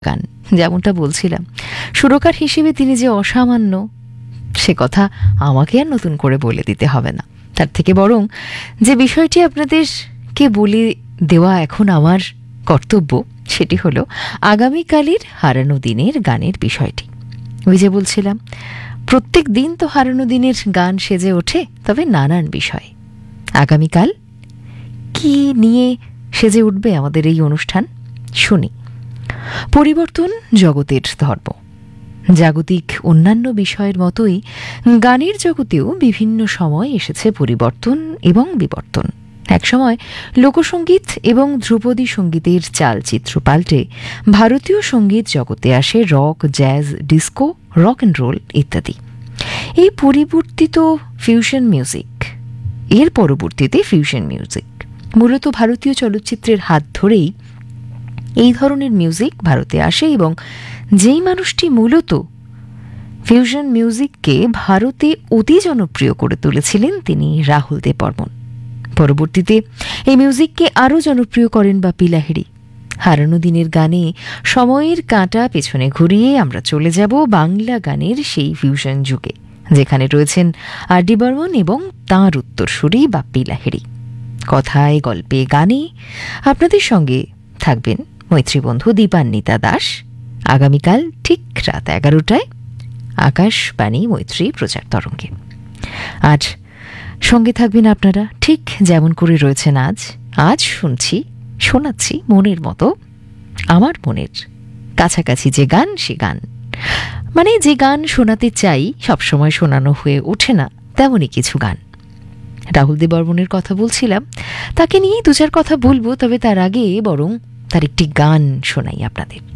গান, যেমনটা বলছিলাম, সুরকার হিসেবে তিনি যে অসামান্য সে কথা আমাকে আর নতুন করে বলে দিতে হবে না। তার থেকে বরং যে বিষয়টি আপনাদেরকে বলে দেওয়া এখন আমার কর্তব্য, সেটি হলো আগামীকালের হারানো দিনের গানের বিষয়টি। ওই যে বলছিলাম, প্রত্যেক দিন তো হারানো দিনের গান সেজে ওঠে, তবে নানান বিষয়। আগামীকাল কি নিয়ে সেজে উঠবে আমাদের এই অনুষ্ঠান শুনি। পরিবর্তন জগতের ধর্ম। জাগতিক অন্যান্য বিষয়ের মতোই গানের জগতেও বিভিন্ন সময় এসেছে পরিবর্তন এবং বিবর্তন। একসময় লোকসঙ্গীত এবং ধ্রুপদী সঙ্গীতের চালচিত্র পাল্টে ভারতীয় সঙ্গীত জগতে আসে rock, jazz, disco, rock and roll ইত্যাদি। এই পরিবর্তিত ফিউশন মিউজিক, এর পরবর্তীতে ফিউশন মিউজিক মূলত ভারতীয় চলচ্চিত্রের হাত ধরেই এই ধরনের মিউজিক ভারতে আসে, এবং যেই মানুষটি মূলত ফিউশন মিউজিককে ভারতে অতি জনপ্রিয় করে তুলেছিলেন তিনি রাহুল দেব বর্মন। পরবর্তীতে এই মিউজিককে আরও জনপ্রিয় করেন বাপ্পি লাহিড়ী। হারানো দিনের গানে সময়ের কাঁটা পেছনে ঘুরিয়ে আমরা চলে যাব বাংলা গানের সেই ফিউশন যুগে, যেখানে রয়েছেন আর ডি বর্মন এবং তাঁর উত্তরসূরি বাপ্পি লাহিড়ী। কথায়, গল্পে, গানে আপনাদের সঙ্গে থাকবেন মৈত্রীবন্ধু দীপান্বিতা দাস। আগামীকাল ঠিক রাত 11টায় আকাশবাণী মৈত্রী প্রচার তরঙ্গে। আজ সঙ্গে থাকবেন আপনারা ঠিক যেমন করে রয়েছেন আজ। আজ শোনাচ্ছি মনের মতো, আমার মনের কাছাকাছি যে গান, সে গান, মানে যে গান শোনাতে চাই সবসময় শোনানো হয়ে ওঠে না, তেমনই কিছু গান। রাহুল দেব বর্মনের কথা বলছিলাম, তাকে নিয়েই দু চার কথা বলবো, তবে তার আগে বরং তার একটি গান শোনাই আপনাদের।